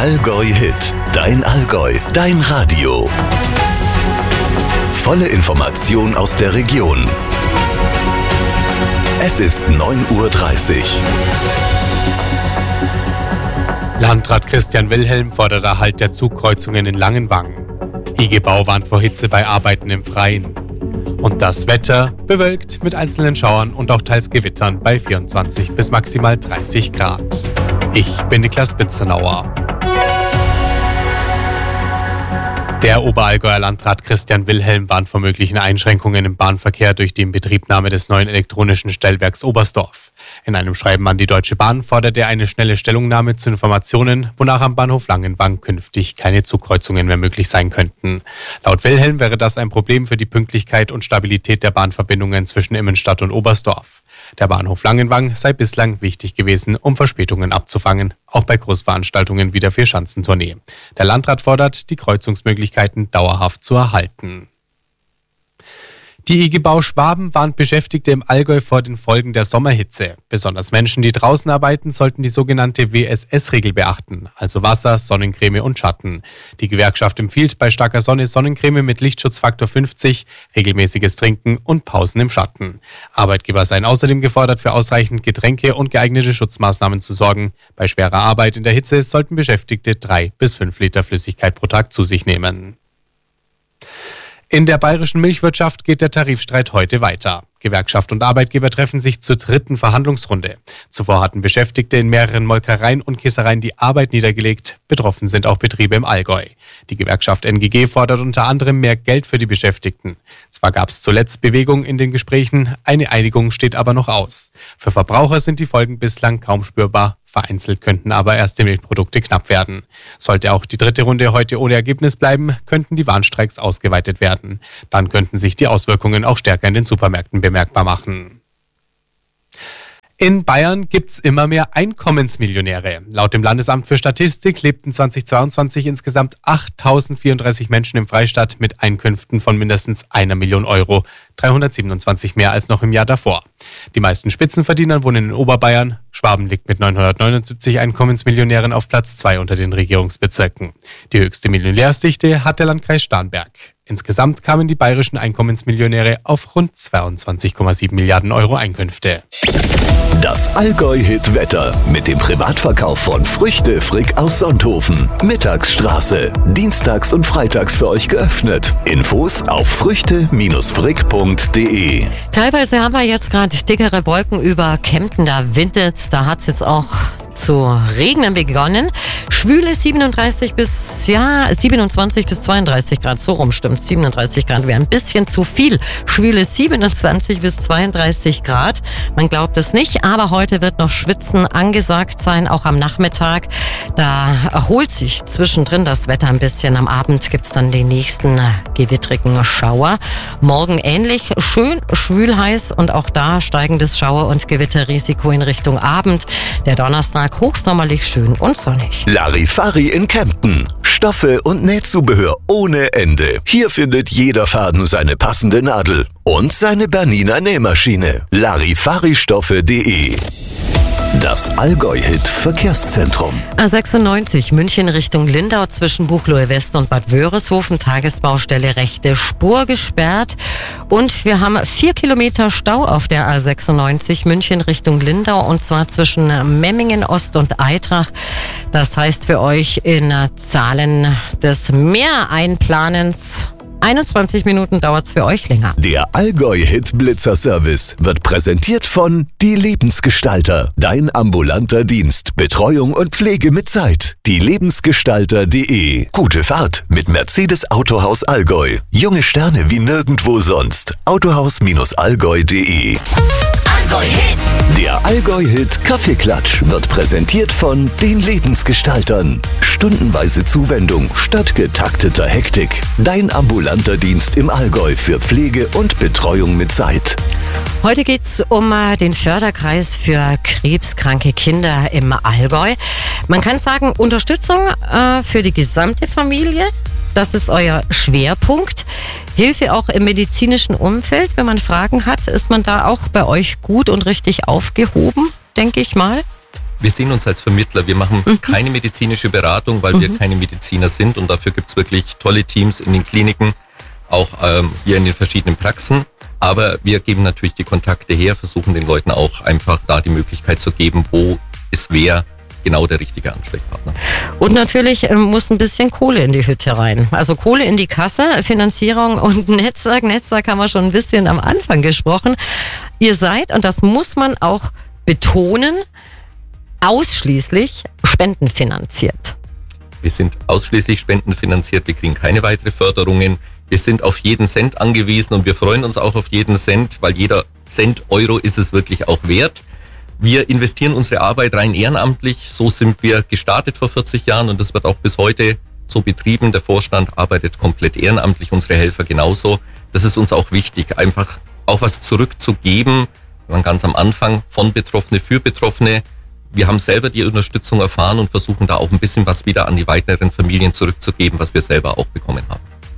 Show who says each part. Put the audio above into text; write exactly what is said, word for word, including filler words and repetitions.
Speaker 1: Allgäu Hit, dein Allgäu, dein Radio. Volle Information aus der Region. Es ist neun Uhr dreißig.
Speaker 2: Landrat Christian Wilhelm fordert Erhalt der Zugkreuzungen in Langenwangen. I G Bau warnt vor Hitze bei Arbeiten im Freien. Und das Wetter bewölkt mit einzelnen Schauern und auch teils Gewittern bei vierundzwanzig bis maximal dreißig Grad. Ich bin Niklas Bitzenauer. Der Oberallgäuer Landrat Christian Wilhelm warnt vor möglichen Einschränkungen im Bahnverkehr durch die Inbetriebnahme des neuen elektronischen Stellwerks Oberstdorf. In einem Schreiben an die Deutsche Bahn fordert er eine schnelle Stellungnahme zu Informationen, wonach am Bahnhof Langenwang künftig keine Zugkreuzungen mehr möglich sein könnten. Laut Wilhelm wäre das ein Problem für die Pünktlichkeit und Stabilität der Bahnverbindungen zwischen Immenstadt und Oberstdorf. Der Bahnhof Langenwang sei bislang wichtig gewesen, um Verspätungen abzufangen, auch bei Großveranstaltungen wie der Vierschanzentournee. Der Landrat fordert, die Kreuzungsmöglichkeiten dauerhaft zu erhalten. Die I G Bau Schwaben warnt Beschäftigte im Allgäu vor den Folgen der Sommerhitze. Besonders Menschen, die draußen arbeiten, sollten die sogenannte W S S-Regel beachten, also Wasser, Sonnencreme und Schatten. Die Gewerkschaft empfiehlt bei starker Sonne Sonnencreme mit Lichtschutzfaktor fünfzig, regelmäßiges Trinken und Pausen im Schatten. Arbeitgeber seien außerdem gefordert, für ausreichend Getränke und geeignete Schutzmaßnahmen zu sorgen. Bei schwerer Arbeit in der Hitze sollten Beschäftigte drei bis fünf Liter Flüssigkeit pro Tag zu sich nehmen. In der bayerischen Milchwirtschaft geht der Tarifstreit heute weiter. Gewerkschaft und Arbeitgeber treffen sich zur dritten Verhandlungsrunde. Zuvor hatten Beschäftigte in mehreren Molkereien und Käsereien die Arbeit niedergelegt. Betroffen sind auch Betriebe im Allgäu. Die Gewerkschaft N G G fordert unter anderem mehr Geld für die Beschäftigten. Zwar gab es zuletzt Bewegung in den Gesprächen, eine Einigung steht aber noch aus. Für Verbraucher sind die Folgen bislang kaum spürbar. Vereinzelt könnten aber erste Milchprodukte knapp werden. Sollte auch die dritte Runde heute ohne Ergebnis bleiben, könnten die Warnstreiks ausgeweitet werden. Dann könnten sich die Auswirkungen auch stärker in den Supermärkten bemerkbar machen. In Bayern gibt's immer mehr Einkommensmillionäre. Laut dem Landesamt für Statistik lebten zweitausendzweiundzwanzig insgesamt achttausendvierunddreißig Menschen im Freistaat mit Einkünften von mindestens einer Million Euro, dreihundertsiebenundzwanzig mehr als noch im Jahr davor. Die meisten Spitzenverdiener wohnen in Oberbayern. Schwaben liegt mit neunhundertneunundsiebzig Einkommensmillionären auf Platz zwei unter den Regierungsbezirken. Die höchste Millionärsdichte hat der Landkreis Starnberg. Insgesamt kamen die bayerischen Einkommensmillionäre auf rund zweiundzwanzig Komma sieben Milliarden Euro Einkünfte.
Speaker 1: Das Allgäu-Hit-Wetter mit dem Privatverkauf von Früchte Frick aus Sonthofen. Mittagsstraße. Dienstags und freitags für euch geöffnet. Infos auf früchte frick punkt de.
Speaker 3: Teilweise haben wir jetzt gerade dickere Wolken über Kempten, da windet's, da hat's jetzt auch zu regnen begonnen. Schwüle siebenunddreißig bis, ja, siebenundzwanzig bis zweiunddreißig Grad, so rum stimmt. siebenunddreißig Grad wäre ein bisschen zu viel. Schwüle siebenundzwanzig bis zweiunddreißig Grad. Man glaubt es nicht, aber heute wird noch Schwitzen angesagt sein, auch am Nachmittag. Da erholt sich zwischendrin das Wetter ein bisschen. Am Abend gibt's dann den nächsten gewittrigen Schauer. Morgen ähnlich, schön schwül heiß und auch da steigendes Schauer- und Gewitterrisiko in Richtung Abend. Der Donnerstag hochsommerlich schön und sonnig.
Speaker 1: Larifari in Kempten. Stoffe und Nähzubehör ohne Ende. Hier findet jeder Faden seine passende Nadel und seine Bernina Nähmaschine. Larifaristoffe punkt de. Das Allgäu-Hit-Verkehrszentrum.
Speaker 3: A sechsundneunzig München Richtung Lindau zwischen Buchloe West und Bad Wörishofen. Tagesbaustelle rechte Spur gesperrt. Und wir haben vier Kilometer Stau auf der A sechsundneunzig München Richtung Lindau. Und zwar zwischen Memmingen Ost und Eitrach. Das heißt für euch in Zahlen des Mehreinplanens einundzwanzig Minuten dauert es für euch länger.
Speaker 1: Der Allgäu-Hit-Blitzer-Service wird präsentiert von Die Lebensgestalter. Dein ambulanter Dienst. Betreuung und Pflege mit Zeit. Die Lebensgestalter punkt de. Gute Fahrt mit Mercedes Autohaus Allgäu. Junge Sterne wie nirgendwo sonst. Autohaus Allgäu punkt de.
Speaker 4: Allgäu-Hit.
Speaker 1: Der Allgäu-Hit Kaffeeklatsch wird präsentiert von den Lebensgestaltern. Stundenweise Zuwendung statt getakteter Hektik. Dein ambulanter Dienst im Allgäu für Pflege und Betreuung mit Zeit.
Speaker 3: Heute geht's um den Förderkreis für krebskranke Kinder im Allgäu. Man kann sagen, Unterstützung äh, für die gesamte Familie. Das ist euer Schwerpunkt. Hilfe auch im medizinischen Umfeld. Wenn man Fragen hat, ist man da auch bei euch gut und richtig aufgehoben, denke ich mal.
Speaker 4: Wir sehen uns als Vermittler. Wir machen mhm. keine medizinische Beratung, weil mhm. wir keine Mediziner sind. Und dafür gibt es wirklich tolle Teams in den Kliniken, auch ähm, hier in den verschiedenen Praxen. Aber wir geben natürlich die Kontakte her, versuchen den Leuten auch einfach da die Möglichkeit zu geben, wo ist wer genau der richtige Ansprechpartner.
Speaker 3: Und natürlich äh, muss ein bisschen Kohle in die Hütte rein. Also Kohle in die Kasse, Finanzierung und Netzwerk. Netzwerk haben wir schon ein bisschen am Anfang gesprochen. Ihr seid, und das muss man auch betonen, ausschließlich spendenfinanziert.
Speaker 4: Wir sind ausschließlich spendenfinanziert, wir kriegen keine weitere Förderungen. Wir sind auf jeden Cent angewiesen und wir freuen uns auch auf jeden Cent, weil jeder Cent, Euro ist es wirklich auch wert. Wir investieren unsere Arbeit rein ehrenamtlich, so sind wir gestartet vor vierzig Jahren und das wird auch bis heute so betrieben. Der Vorstand arbeitet komplett ehrenamtlich, unsere Helfer genauso. Das ist uns auch wichtig, einfach auch was zurückzugeben, ganz am Anfang von Betroffene für Betroffene. Wir haben selber die Unterstützung erfahren und versuchen da auch ein bisschen was wieder an die weiteren Familien zurückzugeben, was wir selber auch bekommen haben.